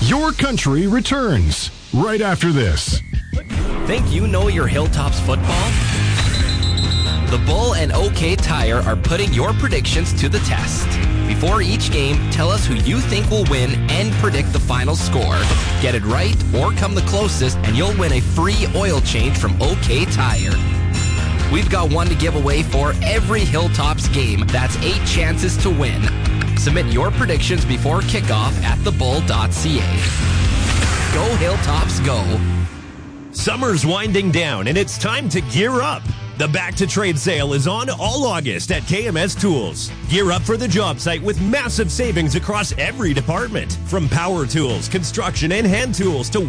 Your Country returns right after this. Think you know your Hilltops football? The Bull and OK Tire are putting your predictions to the test. Before each game, tell us who you think will win and predict the final score. Get it right or come the closest and you'll win a free oil change from OK Tire. We've got one to give away for every Hilltops game. That's 8 chances to win. Submit your predictions before kickoff at thebull.ca. Go Hilltops, go. Summer's winding down and it's time to gear up. The Back to Trade sale is on all August at KMS Tools. Gear up for the job site with massive savings across every department. From power tools, construction, and hand tools to